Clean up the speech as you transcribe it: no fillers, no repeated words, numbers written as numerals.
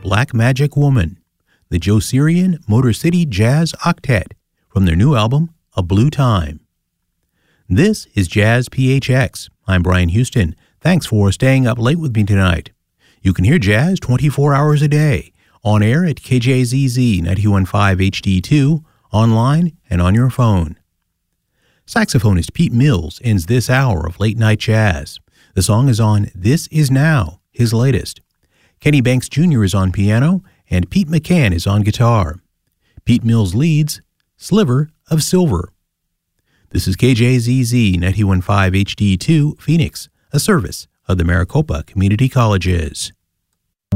Black Magic Woman, the Joe Syrian Motor City Jazz Octet, from their new album, A Blue Time. This is Jazz PHX. I'm Brian Houston. Thanks for staying up late with me tonight. You can hear jazz 24 hours a day, on air at KJZZ 91.5 HD2, online and on your phone. Saxophonist Pete Mills ends this hour of late night jazz. The song is on This Is Now, his latest. Kenny Banks Jr. is on piano, and Pete McCann is on guitar. Pete Mills leads Sliver of Silver. This is KJZZ 91.5 HD2, Phoenix, a service of the Maricopa Community Colleges.